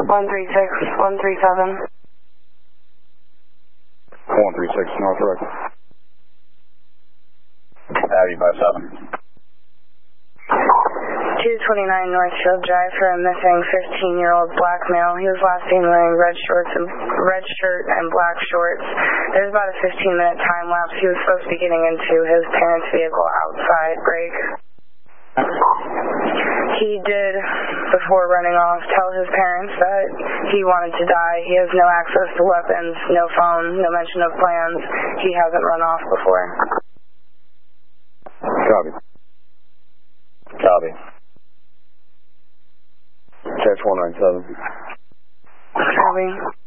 137. 136 North Road. Abbey 57. 229 Northfield Drive for a missing 15-year-old black male. He was last seen wearing red shirt and black shorts. There's about a 15-minute time lapse. He was supposed to be getting into his parents' vehicle outside break. He did, before running off, tell his parents that he wanted to die. He has no access to weapons, no phone, no mention of plans. He hasn't run off before. Copy. Copy. Catch 197. Copy.